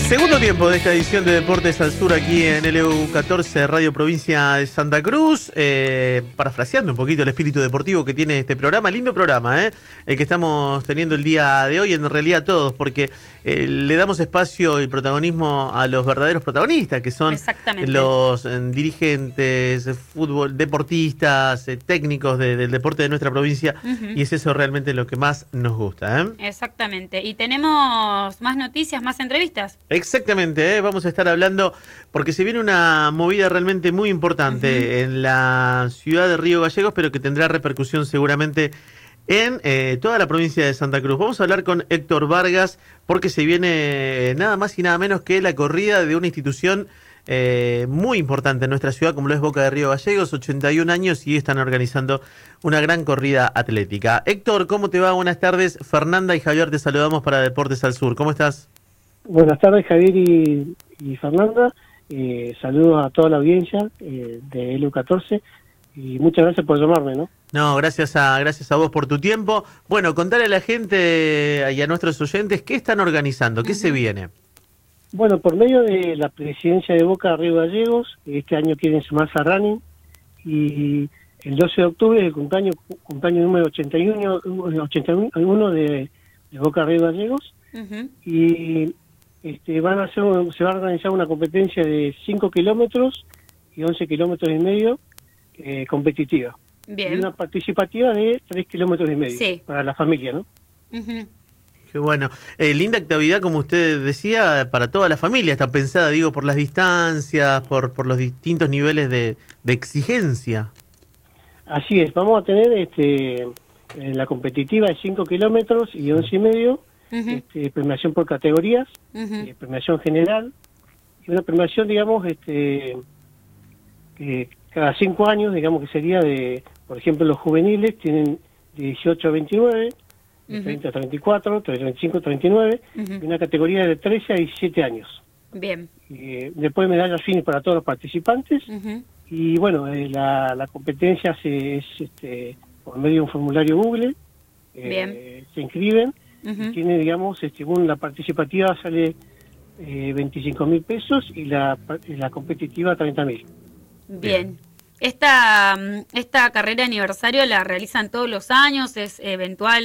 Segundo tiempo de esta edición de Deportes al Sur aquí en LU14 Radio Provincia de Santa Cruz, parafraseando un poquito el espíritu deportivo que tiene este programa, lindo programa, el que estamos teniendo el día de hoy, en realidad todos, porque le damos espacio y protagonismo a los verdaderos protagonistas, que son los dirigentes, fútbol, deportistas, técnicos del deporte de nuestra provincia, y es eso realmente lo que más nos gusta. Exactamente, y tenemos más noticias, más entrevistas. Exactamente, vamos a estar hablando, porque se viene una movida realmente muy importante en la ciudad de Río Gallegos, pero que tendrá repercusión seguramente en toda la provincia de Santa Cruz. Vamos a hablar con Héctor Vargas, porque se viene nada más y nada menos que la corrida de una institución muy importante en nuestra ciudad, como lo es Boca de Río Gallegos, 81 años, y están organizando una gran corrida atlética. Héctor, ¿cómo te va? Buenas tardes. Fernanda y Javier te saludamos para Deportes al Sur. ¿Cómo estás? Buenas tardes, Javier y Fernanda. Saludos a toda la audiencia de LU14 y muchas gracias por llamarme, ¿no? No, gracias a vos por tu tiempo. Bueno, contale a la gente y a nuestros oyentes qué están organizando, qué se viene. Bueno, por medio de la presidencia de Boca de Río Gallegos, este año quieren sumarse a Running, y el 12 de octubre es el cumpleaños número 81 de Boca de Río Gallegos, y se va a organizar una competencia de 5 kilómetros y 11 kilómetros y medio competitiva. Bien. Y una participativa de 3 kilómetros y medio para la familia, ¿no? Qué bueno. Linda actividad, como usted decía, para toda la familia. Está pensada, digo, por las distancias, por los distintos niveles de exigencia. Así es. Vamos a tener la competitiva de 5 kilómetros y 11 y medio, premiación por categorías, premiación general, y una premiación, digamos, cada 5 años, digamos que sería por ejemplo, los juveniles tienen de 18 a 29, de 30 a 34, de 35 a 39, y una categoría de 13 a 17 años. Bien. Después medallas fines para todos los participantes, y bueno, la competencia es por medio de un formulario Google, se inscriben, y tiene, digamos, según la participativa sale 25.000 pesos y la competitiva 30.000. Bien. Esta carrera aniversario la realizan todos los años, es eventual,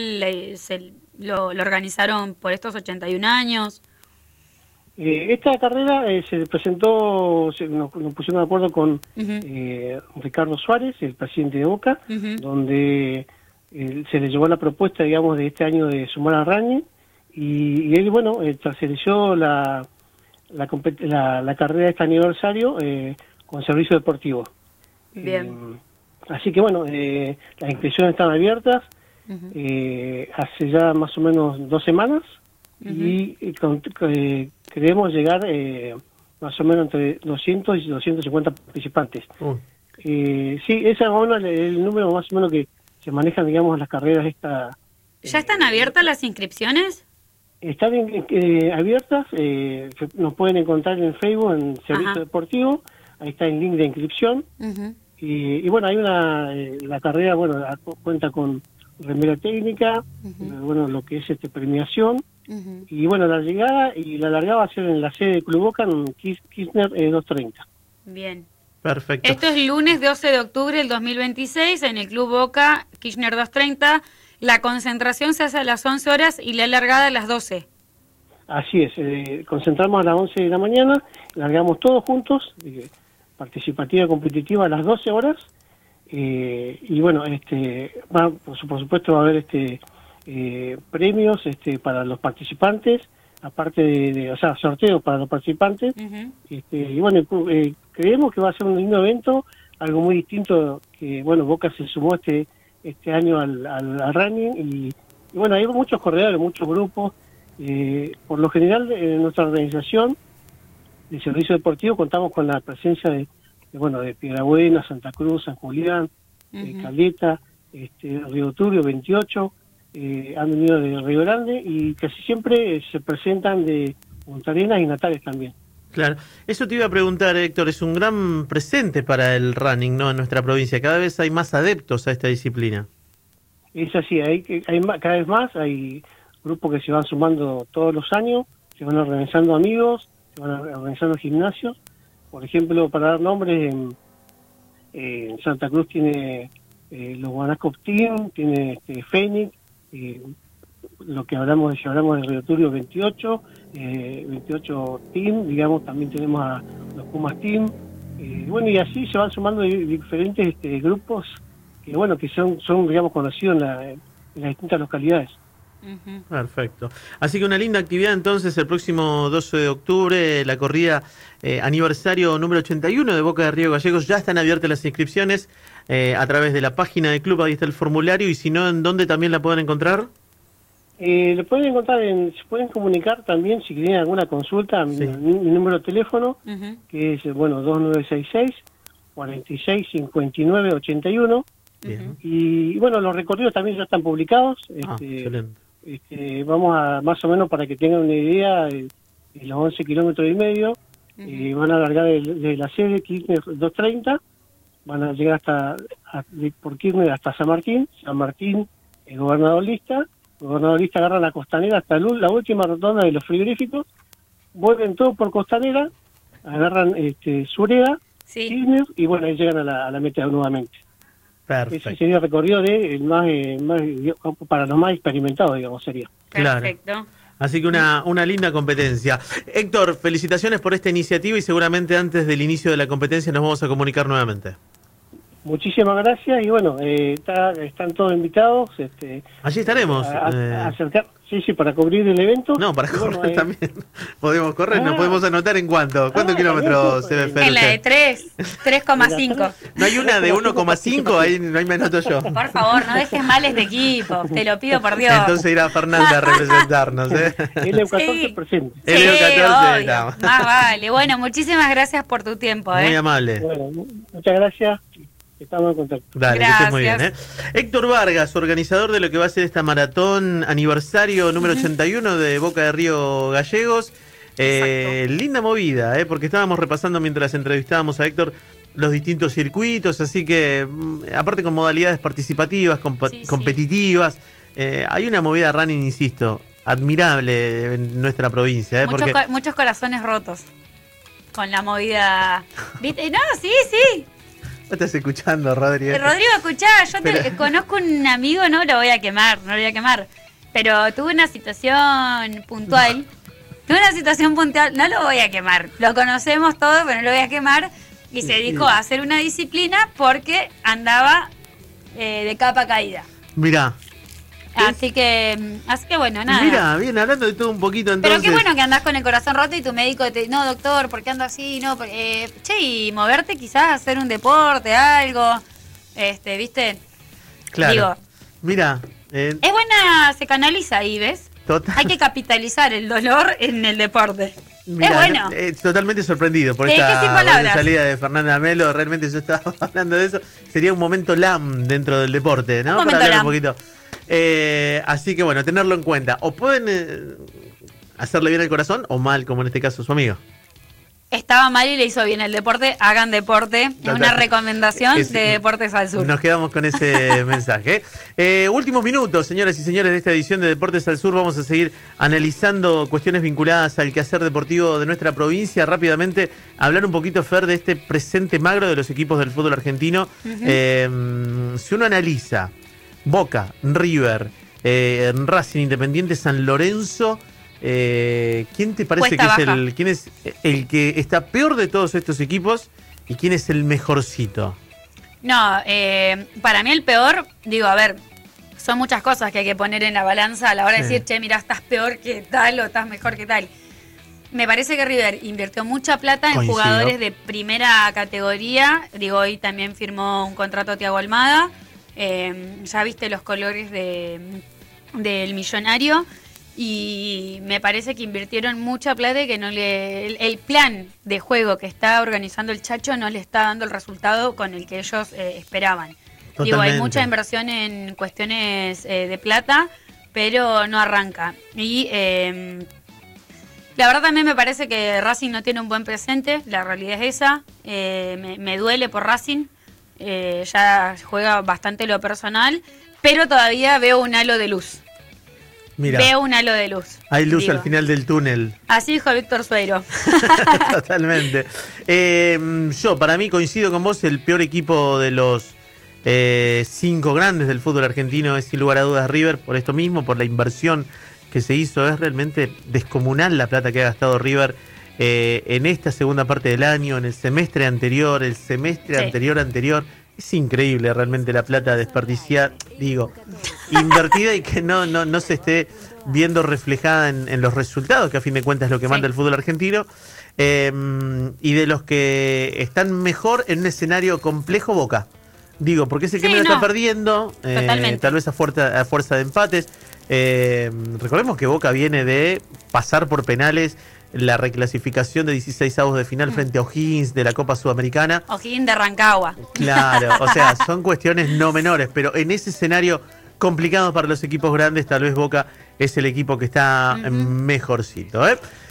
lo organizaron por estos 81 años. Esta carrera se presentó, nos pusimos de acuerdo con Ricardo Suárez, el presidente de Boca, donde se le llevó la propuesta, digamos, de este año de sumar a Running, y él, bueno, tercerizó la carrera de este aniversario con servicio deportivo. Bien. Así que, bueno, las inscripciones están abiertas hace ya más o menos 2 semanas, y queremos llegar más o menos entre 200 y 250 participantes. Sí, ese es el número más o menos que se manejan, digamos, las carreras esta. ¿Ya están abiertas las inscripciones? Están abiertas, nos pueden encontrar en Facebook, en Servicio Deportivo, ahí está el link de inscripción, y bueno, hay la carrera, bueno, cuenta con remera técnica, bueno, lo que es premiación, y bueno, la llegada y la largada va a ser en la sede de Club Boca, en Kirchner 230. Bien. Perfecto. Esto es lunes 12 de octubre del 2026 en el Club Boca, Kirchner 230. La concentración se hace a las 11 horas y la largada a las 12. Así es, concentramos a las 11 de la mañana, largamos todos juntos, participativa competitiva a las 12 horas, y bueno, por supuesto va a haber premios para los participantes, aparte de sorteos para los participantes, y bueno, creemos que va a ser un lindo evento, algo muy distinto, que bueno, Boca se sumó este año al Running, y bueno, hay muchos corredores, muchos grupos. Por lo general, en nuestra organización de servicio deportivo contamos con la presencia de Piedrabuena, Santa Cruz, San Julián, Caleta, Río Turbio, 28, han venido de Río Grande, y casi siempre se presentan de Punta Arenas y Natales también. Claro, eso te iba a preguntar, Héctor, es un gran presente para el running, ¿no?, en nuestra provincia. Cada vez hay más adeptos a esta disciplina. Es así, cada vez más, hay grupos que se van sumando todos los años, se van organizando amigos, se van organizando gimnasios. Por ejemplo, para dar nombres, en Santa Cruz tiene los Guanacop Team, tiene Fénix, lo que hablamos de Río Turbio 28 Team, digamos, también tenemos a los Pumas Team, bueno, y así se van sumando diferentes grupos que, bueno, que son digamos, conocidos en las distintas localidades. Perfecto. Así que una linda actividad entonces el próximo 12 de octubre, la corrida aniversario número 81 de Boca de Río Gallegos. Ya están abiertas las inscripciones a través de la página del club, ahí está el formulario, y si no, ¿en dónde también la pueden encontrar? Lo pueden encontrar, se pueden comunicar también si tienen alguna consulta, mi número de teléfono, que es, bueno, 2966-465981. Bien. Y bueno, los recorridos también ya están publicados. Excelente. Vamos a, más o menos para que tengan una idea, los 11 kilómetros y medio, van a alargar de la sede Kirchner 230, van a llegar por Kirchner hasta San Martín, el Gobernador Lista agarra la Costanera hasta la última rotonda de los frigoríficos, vuelven todo por Costanera, agarran Sureda, Kirchner, y bueno, ahí llegan a la meta nuevamente. Perfecto. Ese sería el recorrido más para los más experimentados, digamos, sería. Perfecto. Claro. Así que una linda competencia. Héctor, felicitaciones por esta iniciativa y seguramente antes del inicio de la competencia nos vamos a comunicar nuevamente. Muchísimas gracias y bueno, están todos invitados. Allí estaremos. A acercar, sí, para cubrir el evento. No, para correr también. Podemos correr, nos podemos anotar en cuántos kilómetros se ve Fer. En la de 3,5. ¿No hay una de 1,5? Ahí me anoto yo. Por favor, no dejes mal este equipo, te lo pido por Dios. Entonces irá Fernanda a representarnos. El EU14 presente. El EU14 obvio. Más vale. Bueno, muchísimas gracias por tu tiempo. Muy amable. Bueno, muchas gracias. Estamos en contacto. Dale, gracias. Que estés muy bien. Héctor Vargas, organizador de lo que va a ser esta maratón aniversario número 81 de Boca de Río Gallegos. Linda movida, porque estábamos repasando mientras entrevistábamos a Héctor los distintos circuitos, así que aparte con modalidades participativas, competitivas, hay una movida running, insisto, admirable en nuestra provincia. Muchos corazones rotos con la movida. ¿Viste? No, sí. ¿No estás escuchando, Rodrigo? Rodrigo, escuchá, yo conozco un amigo, no lo voy a quemar, pero tuve una situación puntual. No lo voy a quemar. Lo conocemos todos, pero no lo voy a quemar. Y se dedicó a hacer una disciplina porque andaba de capa caída. Mirá. Así que bueno, nada. Mira, bien, hablando de todo un poquito entonces. Pero qué bueno que andás con el corazón roto y tu médico te no, doctor, ¿por qué ando así? No, y moverte quizás, hacer un deporte, algo, ¿viste? Claro. Digo, mira. Es buena, se canaliza ahí, ¿ves? Total. Hay que capitalizar el dolor en el deporte. Mirá, es bueno. Totalmente sorprendido por esta salida de Fernanda Melo. Realmente yo estaba hablando de eso. Sería un momento LAM dentro del deporte, ¿no? Para hablar un poquito. Así que bueno, tenerlo en cuenta. O pueden hacerle bien al corazón o mal, como en este caso su amigo. Estaba mal y le hizo bien el deporte. Hagan deporte. Es una recomendación de Deportes al Sur. Nos quedamos con ese mensaje. Últimos minutos, señoras y señores, de esta edición de Deportes al Sur. Vamos a seguir analizando cuestiones vinculadas al quehacer deportivo de nuestra provincia. Rápidamente, hablar un poquito, Fer, de este presente magro de los equipos del fútbol argentino. Si uno analiza Boca, River, Racing, Independiente, San Lorenzo, ¿quién te parece quién es el que está peor de todos estos equipos y quién es el mejorcito? No, para mí el peor, son muchas cosas que hay que poner en la balanza a la hora de decir, che, mira, estás peor que tal o estás mejor que tal. Me parece que River invirtió mucha plata en jugadores de primera categoría. Hoy también firmó un contrato a Thiago Almada. Ya viste los colores del millonario. Y me parece que invirtieron mucha plata y que el plan de juego que está organizando el Chacho no le está dando el resultado con el que ellos esperaban. Hay mucha inversión en cuestiones de plata, pero no arranca. Y la verdad también me parece que Racing no tiene un buen presente, la realidad es esa. Me duele por Racing, ya juega bastante lo personal, pero todavía veo un halo de luz. Mira, veo un halo de luz. hay luz digo. al final del túnel. Así dijo Víctor Sueiro. Totalmente. Yo, para mí, coincido con vos, el peor equipo de los 5 grandes del fútbol argentino es sin lugar a dudas River, por esto mismo, por la inversión que se hizo. Es realmente descomunal la plata que ha gastado River en esta segunda parte del año, en el semestre anterior, el semestre anterior. Es increíble realmente la plata desperdiciada, invertida y que no se esté viendo reflejada en los resultados, que a fin de cuentas es lo que manda el fútbol argentino. Y de los que están mejor en un escenario complejo, Boca. Porque es el que menos está perdiendo, tal vez a fuerza de empates. Recordemos que Boca viene de pasar por penales la reclasificación de 16avos de final frente a O'Higgins de la Copa Sudamericana. O'Higgins de Rancagua. Claro, o sea, son cuestiones no menores, pero en ese escenario complicado para los equipos grandes, tal vez Boca es el equipo que está mejorcito.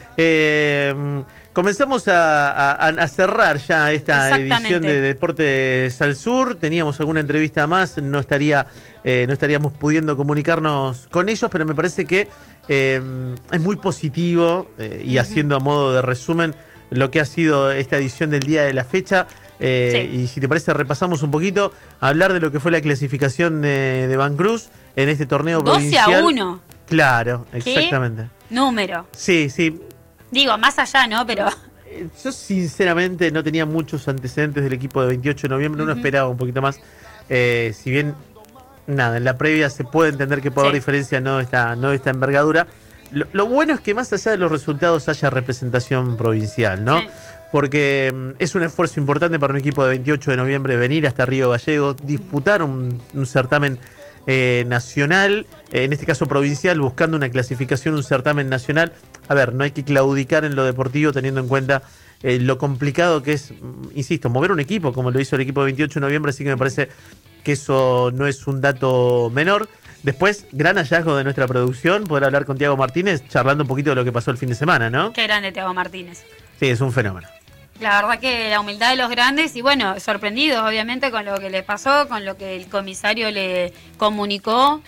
Comenzamos a cerrar ya esta edición de Deportes al Sur. Teníamos alguna entrevista más, no estaríamos pudiendo comunicarnos con ellos, pero me parece que es muy positivo y haciendo a modo de resumen lo que ha sido esta edición del día de la fecha. Y si te parece, repasamos un poquito, hablar de lo que fue la clasificación de Van Cruz en este torneo provincial. 12-1. Claro, exactamente. ¿Qué número? Sí. Más allá, ¿no? Pero yo sinceramente no tenía muchos antecedentes del equipo de 28 de noviembre, uno esperaba un poquito más. Si bien, en la previa se puede entender que puede haber diferencia, no de esta envergadura. Lo bueno es que más allá de los resultados haya representación provincial, ¿no? Sí. Porque es un esfuerzo importante para un equipo de 28 de noviembre venir hasta Río Gallegos, disputar un certamen nacional, en este caso provincial, buscando una clasificación, un certamen nacional. A ver, no hay que claudicar en lo deportivo teniendo en cuenta lo complicado que es, insisto, mover un equipo como lo hizo el equipo de 28 de noviembre, así que me parece que eso no es un dato menor. Después, gran hallazgo de nuestra producción, poder hablar con Tiago Martínez, charlando un poquito de lo que pasó el fin de semana, ¿no? Qué grande Tiago Martínez. Sí, es un fenómeno. La verdad que la humildad de los grandes y sorprendidos obviamente con lo que le pasó, con lo que el comisario le comunicó.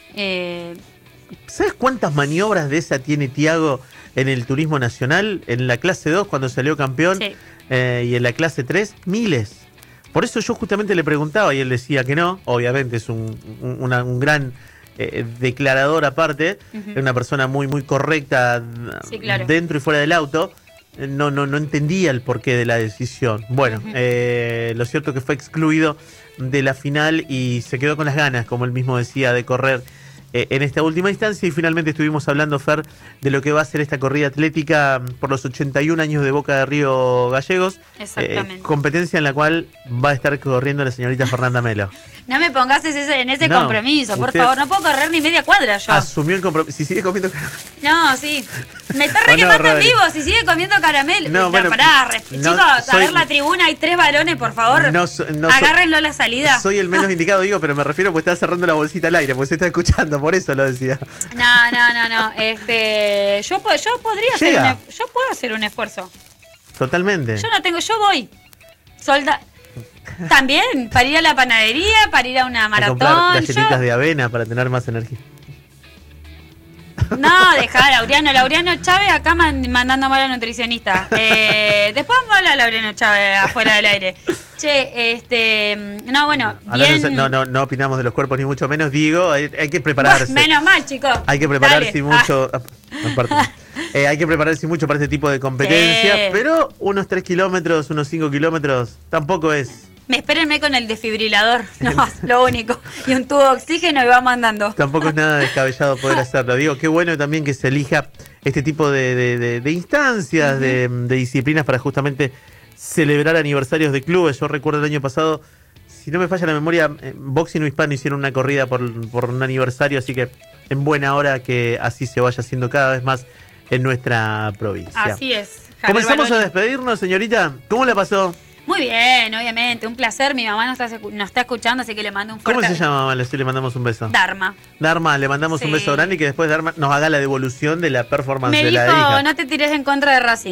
¿Sabes cuántas maniobras de esa tiene Tiago en el turismo nacional? En la clase 2 cuando salió campeón y en la clase 3, miles. Por eso yo justamente le preguntaba y él decía que no. Obviamente es un gran declarador aparte, una persona muy, muy correcta dentro y fuera del auto. No entendía el porqué de la decisión. Bueno, lo cierto es que fue excluido de la final y se quedó con las ganas, como él mismo decía, de correr en esta última instancia. Y finalmente estuvimos hablando, Fer, de lo que va a ser esta corrida atlética por los 81 años de Boca de Río Gallegos. Exactamente. Competencia en la cual va a estar corriendo la señorita Fernanda Melo. No me pongas en ese compromiso, por favor. No puedo correr ni media cuadra yo. Asumió el compromiso. Si sigue comiendo caramelo. No, sí. Me está requemando en vivo. Si sigue comiendo caramelo. Chicos, a ver la tribuna. Hay 3 varones, por favor. Agárrenlo a la salida. Soy el menos indicado, pero me refiero porque está cerrando la bolsita al aire, porque se está escuchando, por eso lo decía. No. Yo puedo hacer un esfuerzo. Totalmente. Yo voy. También, para ir a la panadería, para ir a una maratón. A comprar galletitas de avena para tener más energía. No, dejá a Laureano Chávez acá mandando mal a la nutricionista. Después vamos a hablar a Laureano Chávez afuera del aire. No opinamos de los cuerpos ni mucho menos, hay que prepararse. Menos mal, chicos. Hay que prepararse mucho. Hay que prepararse mucho para este tipo de competencia, pero unos 3 kilómetros, unos 5 kilómetros, tampoco es. Espérenme con el desfibrilador, lo único. Y un tubo de oxígeno y vamos andando. Tampoco es nada descabellado poder hacerlo. Qué bueno también que se elija este tipo de instancias, de disciplinas para justamente celebrar aniversarios de clubes. Yo recuerdo el año pasado, si no me falla la memoria, Boxing Hispano hicieron una corrida por un aniversario, así que en buena hora que así se vaya haciendo cada vez más en nuestra provincia. Así es. Comenzamos a despedirnos, señorita. ¿Cómo la pasó? Muy bien, obviamente, un placer. Mi mamá nos está escuchando, así que le mando un fuerte... ¿Cómo se llama, mamá? Le mandamos un beso. Darma, le mandamos un beso grande y que después Darma nos haga la devolución de la performance de la hija. Me dijo, no te tires en contra de Racing.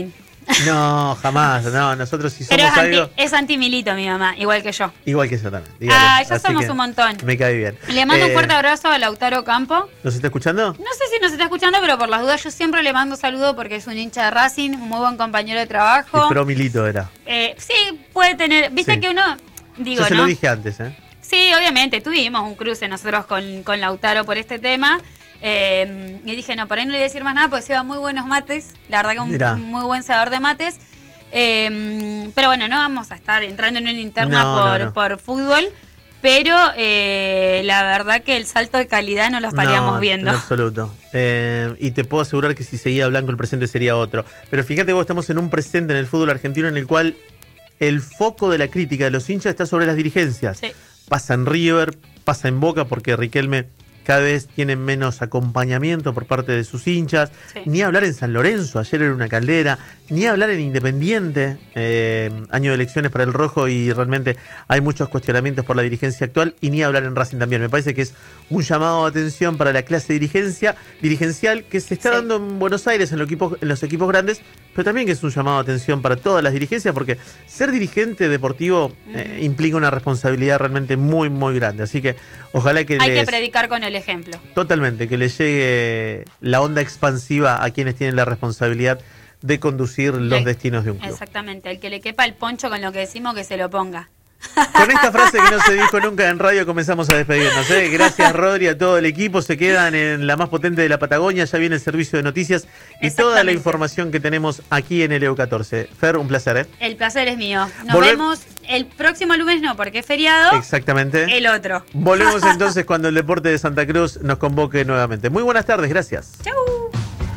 No, jamás. No, nosotros si Pero somos algo... es anti-Milito mi mamá, igual que yo. Igual que yo también. Ya Así somos que un montón. Me cae bien. Le mando un fuerte abrazo a Lautaro Campo. ¿Nos está escuchando? No sé si nos está escuchando, pero por las dudas yo siempre le mando saludo porque es un hincha de Racing, un muy buen compañero de trabajo. El pro Milito era. Sí, puede tener... Viste Sí. que uno... Digo, Yo se ¿no? lo dije antes, ¿eh? Sí, obviamente, tuvimos un cruce nosotros con Lautaro por este tema. Y dije, no, por ahí no le voy a decir más nada porque se va muy buenos mates. La verdad que Mirá. un muy buen sabor de mates. Pero bueno, no vamos a estar entrando en una interna No. por fútbol. Pero la verdad que el salto de calidad no lo estaríamos No, viendo. En absoluto. Y te puedo asegurar que si seguía Blanco el presente sería otro. Pero fíjate vos, estamos en un presente en el fútbol argentino en el cual el foco de la crítica de los hinchas está sobre las dirigencias. Sí. Pasa en River, pasa en Boca porque Riquelme cada vez tiene menos acompañamiento por parte de sus hinchas. Sí. Ni hablar en San Lorenzo, ayer era una caldera. Ni hablar en Independiente, año de elecciones para el Rojo y realmente hay muchos cuestionamientos por la dirigencia actual. Y ni hablar en Racing también. Me parece que es un llamado de atención para la clase dirigencial que se está Sí. dando en Buenos Aires en los equipos grandes, pero también que es un llamado de atención para todas las dirigencias porque ser dirigente deportivo implica una responsabilidad realmente muy, muy grande. Así que ojalá que Hay que predicar con el ejemplo. Totalmente, que les llegue la onda expansiva a quienes tienen la responsabilidad de conducir los destinos de un club. Exactamente, el que le quepa el poncho con lo que decimos que se lo ponga. Con esta frase que no se dijo nunca en radio comenzamos a despedirnos. Gracias Rodri, a todo el equipo. Se quedan en la más potente de la Patagonia. Ya viene el servicio de noticias y toda la información que tenemos aquí en el EU14. Fer, un placer. El placer es mío. Nos vemos el próximo lunes, no, porque es feriado. Exactamente. El otro. Volvemos entonces cuando el Deporte de Santa Cruz nos convoque nuevamente. Muy buenas tardes, gracias. Chau.